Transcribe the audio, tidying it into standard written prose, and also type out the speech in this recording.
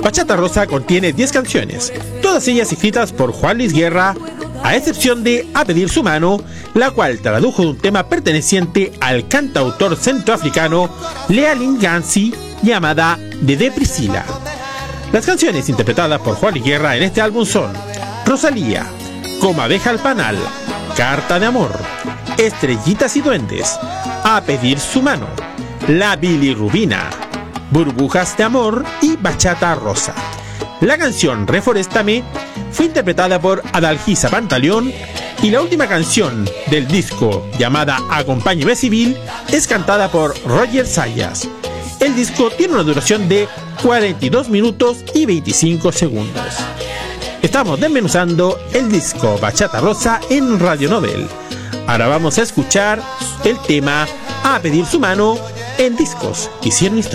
Bachata Rosa contiene 10 canciones, todas ellas escritas por Juan Luis Guerra, a excepción de A Pedir Su Mano, la cual tradujo de un tema perteneciente al cantautor centroafricano Lea Lingansi, llamada Dede Priscila. Las canciones interpretadas por Juan Luis Guerra en este álbum son Rosalía, Como Abeja al Panal, Carta de Amor, Estrellitas y Duendes, A Pedir Su Mano, La Bilirrubina, Burbujas de Amor y Bachata Rosa. La canción Reforéstame fue interpretada por Adalgisa Pantaleón y la última canción del disco, llamada Acompáñeme Civil, es cantada por Roger Sayas. El disco tiene una duración de 42 minutos y 25 segundos. Estamos desmenuzando el disco Bachata Rosa en Radio Nobel. Ahora vamos a escuchar el tema A Pedir Su Mano en Discos Hicieron Historia.